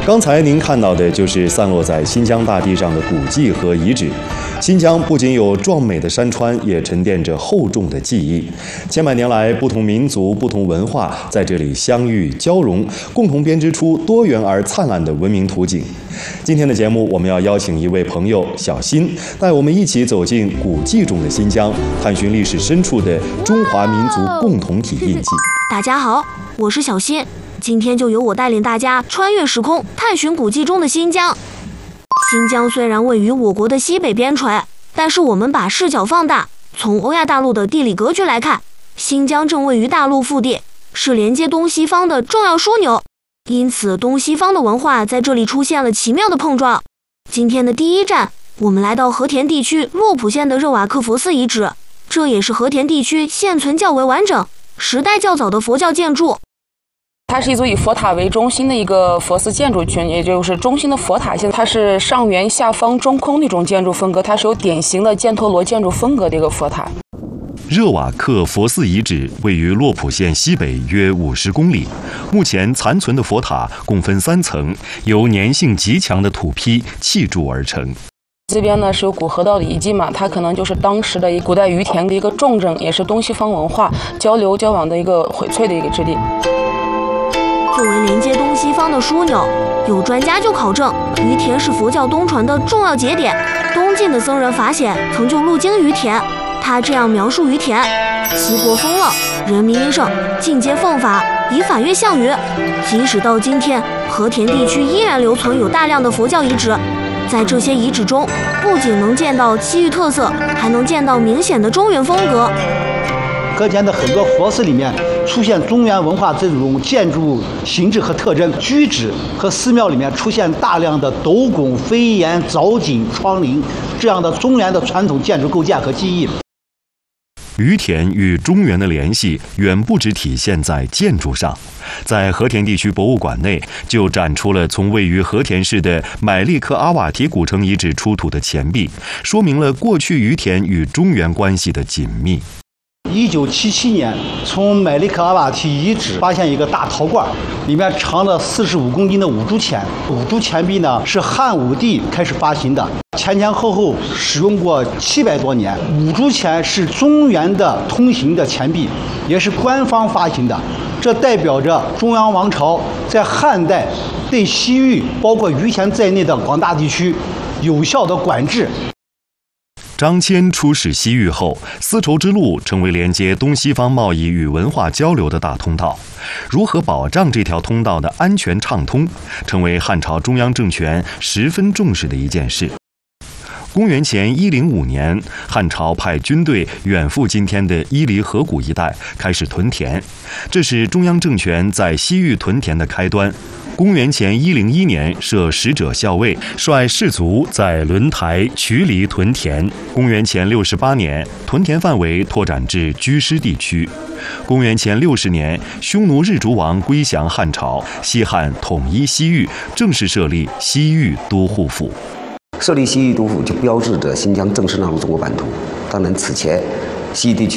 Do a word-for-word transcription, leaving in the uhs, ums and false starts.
刚才您看到的就是散落在新疆大地上的古迹和遗址。新疆不仅有壮美的山川，也沉淀着厚重的记忆。千百年来，不同民族、不同文化在这里相遇交融，共同编织出多元而灿烂的文明图景。今天的节目，我们要邀请一位朋友小新，带我们一起走进古迹中的新疆，探寻历史深处的中华民族共同体印记。 大家好，我是小新，今天就由我带领大家穿越时空，探寻古迹中的新疆。新疆虽然位于我国的西北边陲，但是我们把视角放大，从欧亚大陆的地理格局来看，新疆正位于大陆腹地，是连接东西方的重要枢纽，因此东西方的文化在这里出现了奇妙的碰撞。今天的第一站，我们来到和田地区洛浦县的热瓦克佛寺遗址，这也是和田地区现存较为完整、时代较早的佛教建筑。 它是一座以佛塔为中心的一个佛寺建筑群，也就是中心的佛塔。现在它是上圆下方中空那种建筑风格，它是有典型的犍陀罗建筑风格的一个佛塔。 热瓦克佛寺遗址位于洛浦县西北约五十公里，目前残存的佛塔共分三层，由粘性极强的土坯砌筑而成。 这边呢是有古河道的遗迹嘛，它可能就是当时的古代于田的一个重镇，也是东西方文化交流交往的一个荟萃的一个之地。 作为连接东西方的枢纽，有专家就考证，于田是佛教东传的重要节点。东晋的僧人法显曾就路经于田，他这样描述于田：齐国丰乐，人民殷盛，尽皆奉法，以法悦项羽。即使到今天，和田地区依然留存有大量的佛教遗址。在这些遗址中，不仅能见到西域特色，还能见到明显的中原风格。 和田的很多佛寺里面出现中原文化这种建筑形制和特征，居址和寺庙里面出现大量的斗拱、飞檐、藻井、窗棂这样的中原的传统建筑构建和技艺。 于田与中原的联系远不只体现在建筑上，在和田地区博物馆内就展出了从位于和田市的买力克阿瓦提古城遗址出土的钱币，说明了过去于田与中原关系的紧密。 一九七七年，从买力克阿瓦提遗址发现一个大陶罐，里面藏了四十五公斤的五铢钱。五铢钱币呢是汉武帝开始发行的，前前后后使用过七百多年。五铢钱是中原的通行的钱币，也是官方发行的，这代表着中央王朝在汉代对西域，包括于田在内的广大地区有效的管制。 张骞出使西域后，丝绸之路成为连接东西方贸易与文化交流的大通道。如何保障这条通道的安全畅通，成为汉朝中央政权十分重视的一件事。公元前一零五年，汉朝派军队远赴今天的伊犁河谷一带，开始屯田，这是中央政权在西域屯田的开端。公元前一零一年，设使者校尉，率士卒在轮台、渠犁屯田。公元前六十八年，屯田范围拓展至居师地区。公元前六十年，匈奴日逐王归降汉朝，西汉统一西域，正式设立西域都护府。 设立西域都护就标志着新疆正式纳入中国版图。当然，此前西域地区